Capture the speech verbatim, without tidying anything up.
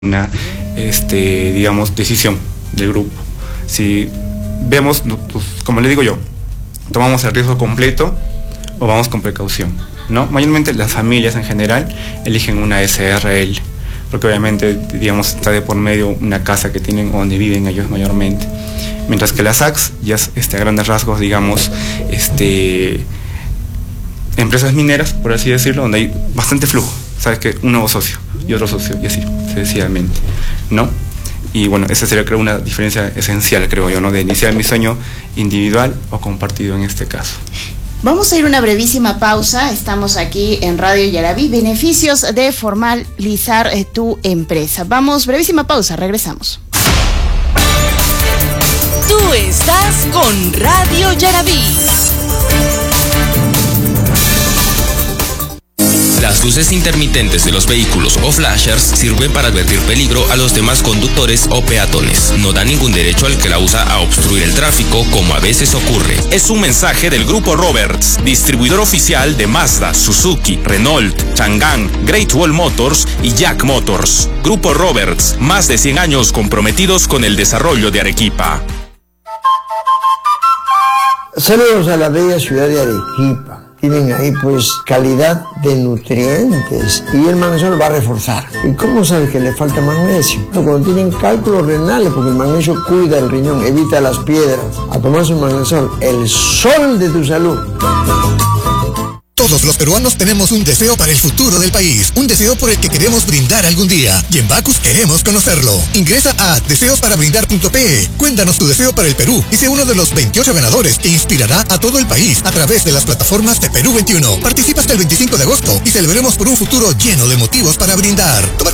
una, este, digamos, decisión del grupo. Si vemos, pues, como le digo yo, tomamos el riesgo completo o vamos con precaución, ¿no? Mayormente las familias en general eligen una S R L, porque obviamente, digamos, está de por medio una casa que tienen o donde viven ellos mayormente. Mientras que las A Cs, ya este, a grandes rasgos, digamos, este, empresas mineras, por así decirlo, donde hay bastante flujo, sabes que un nuevo socio y otro socio, y así, sucesivamente, ¿no? Y bueno, esa sería, creo, una diferencia esencial, creo yo, ¿no? De iniciar mi sueño individual o compartido en este caso. Vamos a ir a una brevísima pausa. Estamos aquí en Radio Yaraví. Beneficios de formalizar eh, tu empresa. Vamos, brevísima pausa, regresamos. Tú estás con Radio Yaraví. Las luces intermitentes de los vehículos o flashers sirven para advertir peligro a los demás conductores o peatones. No da ningún derecho al que la usa a obstruir el tráfico, como a veces ocurre. Es un mensaje del Grupo Roberts, distribuidor oficial de Mazda, Suzuki, Renault, Chang'an, Great Wall Motors y Jack Motors. Grupo Roberts, más de cien años comprometidos con el desarrollo de Arequipa. Saludos a la bella ciudad de Arequipa. Tienen ahí pues calidad de nutrientes y el magnesio va a reforzar. ¿Y cómo sabes que le falta magnesio? Cuando tienen cálculos renales, porque el magnesio cuida el riñón, evita las piedras. A tomarse un magnesio, el sol de tu salud. Todos los peruanos tenemos un deseo para el futuro del país, un deseo por el que queremos brindar algún día, y en Bacus queremos conocerlo. Ingresa a deseos para brindar punto pe. Cuéntanos tu deseo para el Perú y sé uno de los veintiocho ganadores que inspirará a todo el país a través de las plataformas de Perú veintiuno. Participa hasta el veinticinco de agosto y celebremos por un futuro lleno de motivos para brindar.